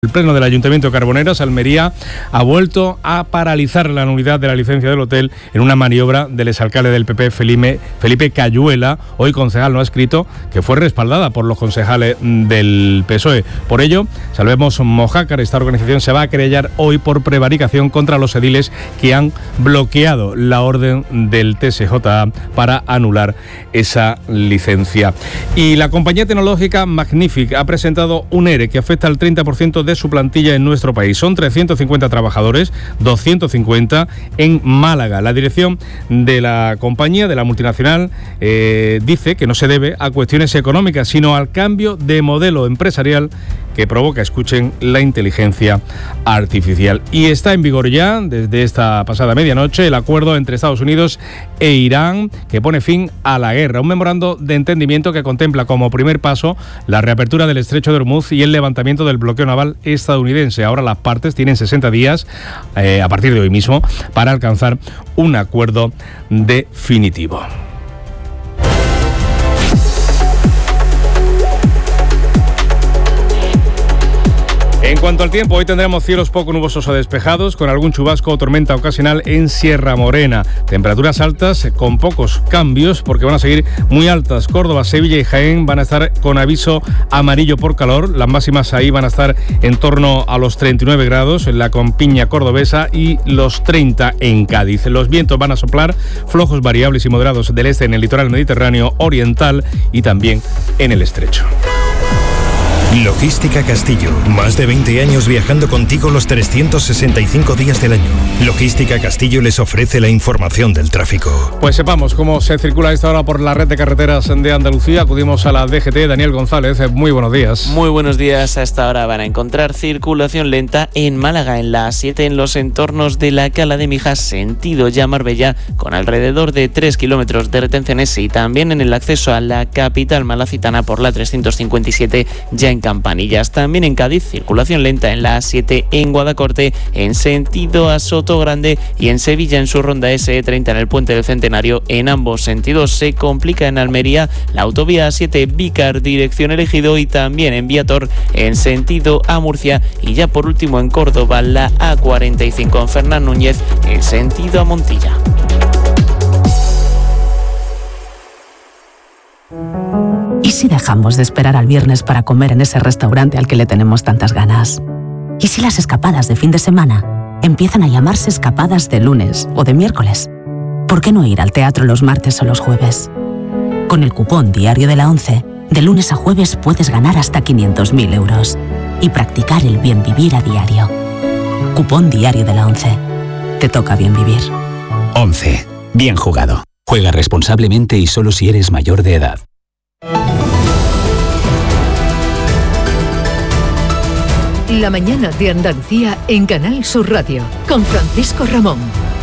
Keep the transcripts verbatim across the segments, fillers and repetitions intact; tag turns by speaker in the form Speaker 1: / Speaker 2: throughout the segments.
Speaker 1: El Pleno del Ayuntamiento de Carboneras, Almería, ha vuelto a paralizar la nulidad de la licencia del hotel en una maniobra del exalcalde del P P, Felipe, Felipe Cayuela, hoy concejal no adscrito, que fue respaldada por los concejales del P S O E. Por ello, Salvemos Mojácar, esta organización se va a querellar hoy por prevaricación contra los ediles que han bloqueado la orden del T S J A para anular esa licencia. Y la compañía tecnológica Magnific ha presentado un ERE que afecta al treinta por ciento de su plantilla en nuestro país. Son trescientos cincuenta trabajadores, doscientos cincuenta en Málaga. La dirección de la compañía, de la multinacional, eh, dice que no se debe a cuestiones económicas, sino al cambio de modelo empresarial que provoca, escuchen, la inteligencia artificial. Y está en vigor ya, desde esta pasada medianoche, el acuerdo entre Estados Unidos e Irán que pone fin a la guerra. Un memorando de entendimiento que contempla como primer paso la reapertura del estrecho de Hormuz y el levantamiento del bloqueo naval estadounidense. Ahora las partes tienen sesenta días, eh, a partir de hoy mismo, para alcanzar un acuerdo definitivo. En cuanto al tiempo, hoy tendremos cielos poco nubosos o despejados, con algún chubasco o tormenta ocasional en Sierra Morena. Temperaturas altas con pocos cambios, porque van a seguir muy altas. Córdoba, Sevilla y Jaén van a estar con aviso amarillo por calor. Las máximas ahí van a estar en torno a los treinta y nueve grados en la Campiña cordobesa y los treinta en Cádiz. Los vientos van a soplar flojos, variables y moderados del este en el litoral mediterráneo oriental y también en el estrecho.
Speaker 2: Logística Castillo. Más de veinte años viajando contigo los trescientos sesenta y cinco días del año. Logística Castillo les ofrece la información del tráfico.
Speaker 1: Pues sepamos cómo se circula a esta hora por la red de carreteras de Andalucía. Acudimos a la D G T. Daniel González, muy buenos días.
Speaker 3: Muy buenos días. A esta hora van a encontrar circulación lenta en Málaga, en la A siete, en los entornos de la Cala de Mijas, sentido ya Marbella, con alrededor de tres kilómetros de retenciones, y también en el acceso a la capital malacitana por la trescientos cincuenta y siete, ya en Campanillas. También en Cádiz, circulación lenta en la A siete en Guadacorte, en sentido a Sotogrande, y en Sevilla en su ronda S E treinta en el Puente del Centenario. En ambos sentidos se complica en Almería la autovía A siete Vícar, dirección Elegido, y también en Viator en sentido a Murcia, y ya por último en Córdoba la A cuarenta y cinco en Fernán Núñez en sentido a Montilla.
Speaker 4: ¿Y si dejamos de esperar al viernes para comer en ese restaurante al que le tenemos tantas ganas? ¿Y si las escapadas de fin de semana empiezan a llamarse escapadas de lunes o de miércoles? ¿Por qué no ir al teatro los martes o los jueves? Con el cupón Diario de la ONCE, de lunes a jueves puedes ganar hasta quinientos mil euros y practicar el bien vivir a diario. Cupón Diario de la ONCE. Te toca bien vivir.
Speaker 5: ONCE. Bien jugado. Juega responsablemente y solo si eres mayor de edad.
Speaker 6: La mañana de Andalucía en Canal Sur Radio, con Francisco Ramón.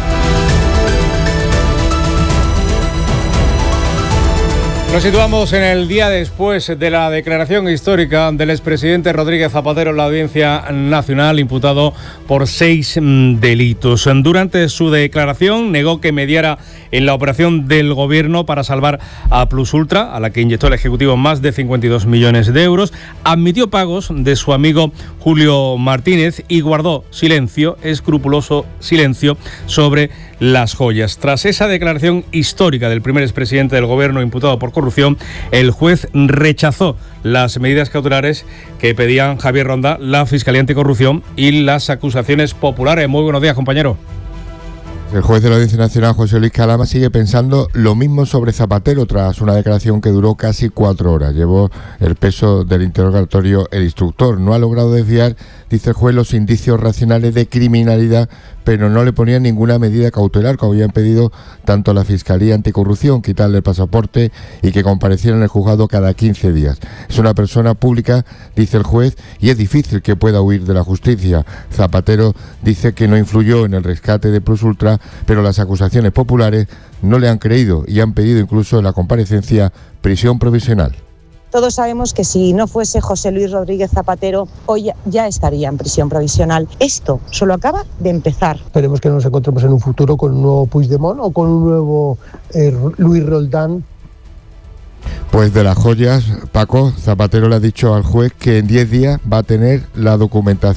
Speaker 1: Nos situamos en el día después de la declaración histórica del expresidente Rodríguez Zapatero en la Audiencia Nacional, imputado por seis delitos. Durante su declaración negó que mediara en la operación del gobierno para salvar a Plus Ultra, a la que inyectó el Ejecutivo más de cincuenta y dos millones de euros, admitió pagos de su amigo Julio Martínez y guardó silencio, escrupuloso silencio, sobre las joyas. Tras esa declaración histórica del primer expresidente del gobierno imputado por corrupción, el juez rechazó las medidas cautelares que pedían Javier Ronda, la Fiscalía Anticorrupción y las acusaciones populares. Muy buenos días, compañero.
Speaker 7: El juez de la Audiencia Nacional, José Luis Calama, sigue pensando lo mismo sobre Zapatero tras una declaración que duró casi cuatro horas. Llevó el peso del interrogatorio el instructor. No ha logrado desviar, dice el juez, los indicios racionales de criminalidad, pero no le ponían ninguna medida cautelar, como habían pedido tanto la Fiscalía Anticorrupción, quitarle el pasaporte y que compareciera en el juzgado cada quince días. Es una persona pública, dice el juez, y es difícil que pueda huir de la justicia. Zapatero dice que no influyó en el rescate de Plus Ultra, pero las acusaciones populares no le han creído y han pedido incluso en la comparecencia prisión provisional.
Speaker 8: Todos sabemos que si no fuese José Luis Rodríguez Zapatero, hoy ya estaría en prisión provisional. Esto solo acaba de empezar.
Speaker 9: Esperemos que nos encontremos en un futuro con un nuevo Puigdemont o con un nuevo eh, Luis Roldán.
Speaker 7: Pues de las joyas, Paco, Zapatero le ha dicho al juez que en diez días va a tener la documentación